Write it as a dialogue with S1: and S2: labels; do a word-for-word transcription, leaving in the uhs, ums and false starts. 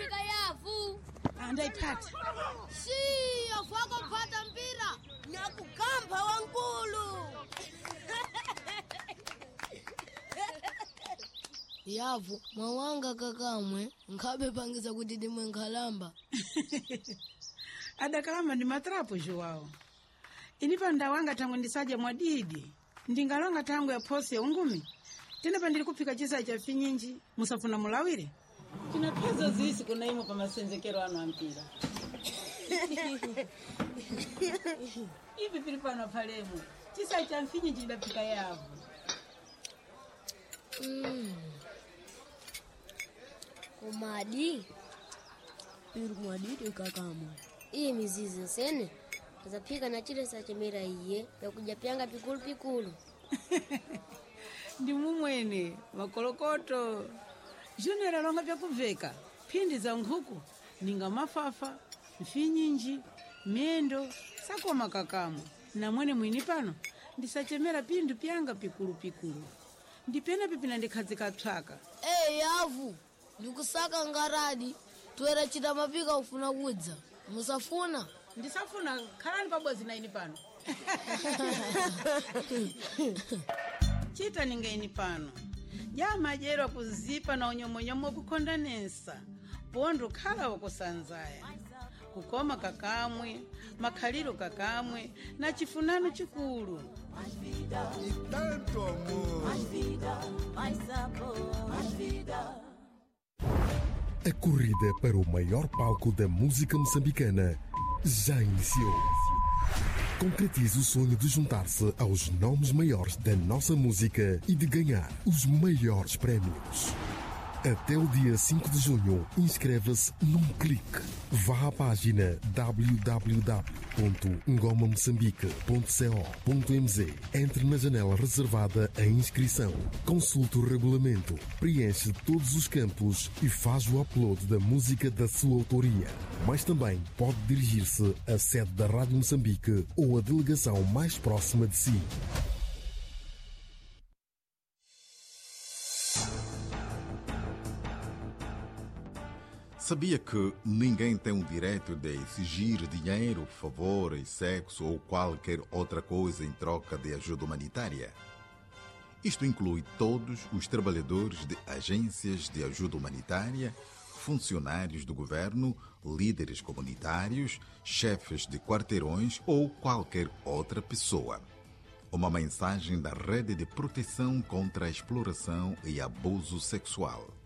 S1: ndapika yavu.
S2: Andaipata.
S1: Si, yavu akapata mpira. Nakukamba wankulu. Yavu, mwawanga kakamwe, nkabe pangiza kuti dimwe nkhalamba.
S2: Adakalamba ndi matrapo Joao. Inipa ndawanga tangu ndisaje mwadidi. Ndingalonga tangu ya pose ungumi. Tena pandili kupika chisa cha finyinji, musafuna mulawire. Kina pezo zisi kuna imo pa masenzekero anu ampira. Ivi pilipano palemu. Chisa cha finyinji ndapika yavu.
S1: Mm. Umadi.
S3: Piru mwadidi kakamo.
S1: Iyi mizizi sene. Azapika na chile sa chemera iye. Ya kujapyanga pikulu pikulu.
S2: Ndi mumwene, makolokoto. Junera longa vya kuveka. Pindi za nkhuku. Ninga mafafa. Mfinyinji. Miendo. Sako makakamo. Na mwene mwini pano. Ndisachemera pindu pyanga pikulu pikulu. Ndipena pipina ndikhazika tsaka.
S1: Eh, yavu. Ndikusaka ngaradi. Tuwera chita mapika ufuna kudza. Musafuna?
S2: Ndisafuna khalani pabodzi na ini pano. Chita ninga ini pano. Ya majero kuzipa na unyomonyomo kukondanesa. Pondo khala wakusanzaya. Kukoma kakamwe, makhaliro kakamwe, na chifunano chikulu.
S4: Mais vida, e tanto amor. Mais vida, mais sabor. Mais vida.
S5: A corrida para o maior palco da música moçambicana já iniciou. Concretize o sonho de juntar-se aos nomes maiores da nossa música e de ganhar os maiores prémios. Até o dia cinco de junho, inscreva-se num clique. Vá à página w w w ponto ngoma moçambique ponto co ponto m z. Entre na janela reservada à inscrição. Consulte o regulamento, preenche todos os campos e faz o upload da música da sua autoria. Mas também pode dirigir-se à sede da Rádio Moçambique ou à delegação mais próxima de si.
S6: Sabia que ninguém tem o direito de exigir dinheiro, favores, sexo ou qualquer outra coisa em troca de ajuda humanitária? Isto inclui todos os trabalhadores de agências de ajuda humanitária, funcionários do governo, líderes comunitários, chefes de quarteirões ou qualquer outra pessoa. Uma mensagem da Rede de Proteção contra a Exploração e Abuso Sexual.